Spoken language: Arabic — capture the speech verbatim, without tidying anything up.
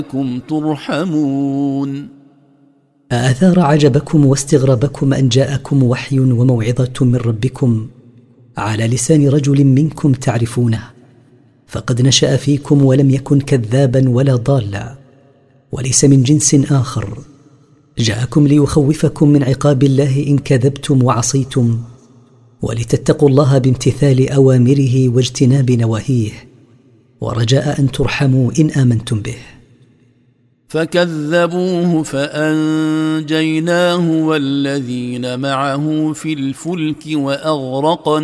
لعلكم ترحمون. أأثار عجبكم واستغربكم أن جاءكم وحي وموعظة من ربكم على لسان رجل منكم تعرفونه، فقد نشأ فيكم ولم يكن كذابا ولا ضالا، وليس من جنس آخر، جاءكم ليخوفكم من عقاب الله إن كذبتم وعصيتم، ولتتقوا الله بامتثال أوامره واجتناب نواهيه، ورجاء أن ترحموا إن آمنتم به. فكذبوه فأنجيناه والذين معه في الفلك وأغرقنا